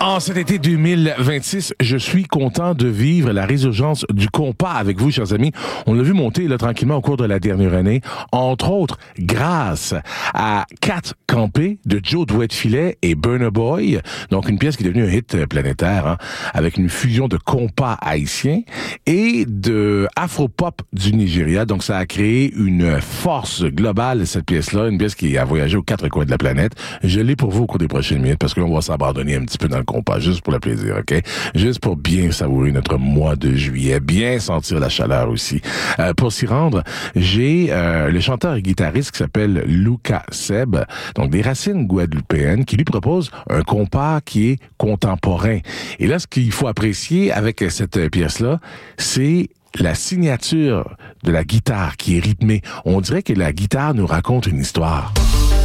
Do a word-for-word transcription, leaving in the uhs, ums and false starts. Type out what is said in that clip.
En cet été deux mille vingt-six, je suis content de vivre la résurgence du compas avec vous, chers amis. On l'a vu monter là tranquillement au cours de la dernière année, entre autres grâce à Quatre Campé de Joe Douette-Filet et Burna Boy, donc une pièce qui est devenue un hit planétaire, hein, avec une fusion de compas haïtien et de afro-pop du Nigeria. Donc ça a créé une force globale, cette pièce-là, une pièce qui a voyagé aux quatre coins de la planète. Je l'ai pour vous au cours des prochaines minutes parce que là, on va s'abandonner un petit peu dans le compas, juste pour le plaisir, OK? Juste pour bien savourer notre mois de juillet, bien sentir la chaleur aussi. Euh, pour s'y rendre, j'ai euh, le chanteur et guitariste qui s'appelle Luca Seb, donc des racines guadeloupéennes, qui lui propose un compas qui est contemporain. Et là, ce qu'il faut apprécier avec cette pièce-là, c'est la signature de la guitare qui est rythmée. On dirait que la guitare nous raconte une histoire.